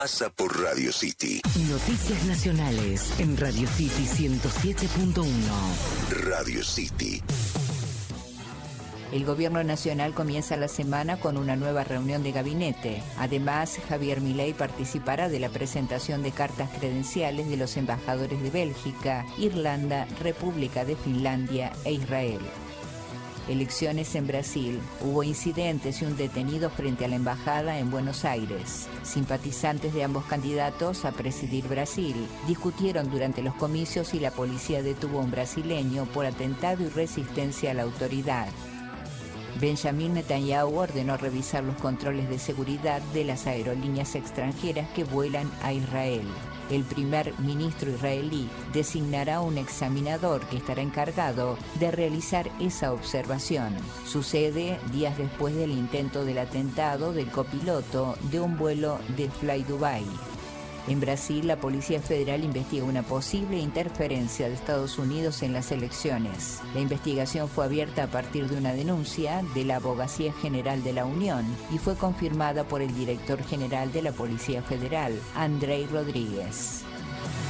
Pasa por Radio City. Noticias nacionales en Radio City 107.1. Radio City. El Gobierno Nacional comienza la semana con una nueva reunión de gabinete. Además, Javier Milei participará de la presentación de cartas credenciales de los embajadores de Bélgica, Irlanda, República de Finlandia e Israel. Elecciones en Brasil. Hubo incidentes y un detenido frente a la embajada en Buenos Aires. Simpatizantes de ambos candidatos a presidir Brasil discutieron durante los comicios y la policía detuvo a un brasileño por atentado y resistencia a la autoridad. Benjamin Netanyahu ordenó revisar los controles de seguridad de las aerolíneas extranjeras que vuelan a Israel. El primer ministro israelí designará un examinador que estará encargado de realizar esa observación. Sucede días después del intento del atentado del copiloto de un vuelo de Fly Dubai. En Brasil, la Policía Federal investiga una posible interferencia de Estados Unidos en las elecciones. La investigación fue abierta a partir de una denuncia de la Abogacía General de la Unión y fue confirmada por el director general de la Policía Federal, Andrei Rodríguez.